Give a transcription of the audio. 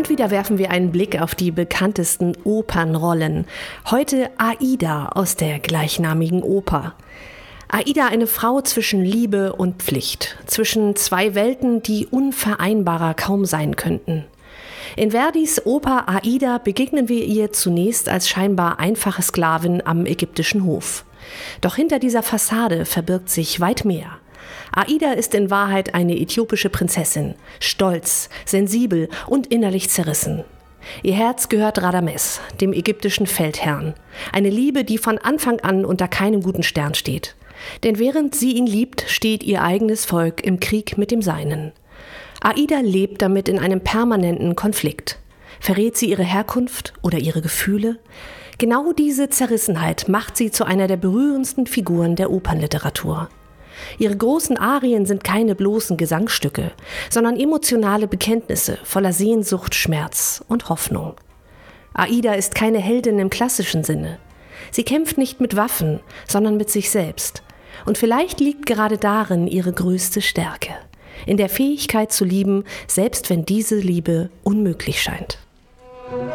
Und wieder werfen wir einen Blick auf die bekanntesten Opernrollen. Heute Aida aus der gleichnamigen Oper. Aida, eine Frau zwischen Liebe und Pflicht, zwischen zwei Welten, die unvereinbarer kaum sein könnten. In Verdis Oper Aida begegnen wir ihr zunächst als scheinbar einfache Sklavin am ägyptischen Hof. Doch hinter dieser Fassade verbirgt sich weit mehr. Aida ist in Wahrheit eine äthiopische Prinzessin, stolz, sensibel und innerlich zerrissen. Ihr Herz gehört Radames, dem ägyptischen Feldherrn. Eine Liebe, die von Anfang an unter keinem guten Stern steht. Denn während sie ihn liebt, steht ihr eigenes Volk im Krieg mit dem Seinen. Aida lebt damit in einem permanenten Konflikt. Verrät sie ihre Herkunft oder ihre Gefühle? Genau diese Zerrissenheit macht sie zu einer der berührendsten Figuren der Opernliteratur. Ihre großen Arien sind keine bloßen Gesangsstücke, sondern emotionale Bekenntnisse voller Sehnsucht, Schmerz und Hoffnung. Aida ist keine Heldin im klassischen Sinne. Sie kämpft nicht mit Waffen, sondern mit sich selbst. Und vielleicht liegt gerade darin ihre größte Stärke, in der Fähigkeit zu lieben, selbst wenn diese Liebe unmöglich scheint.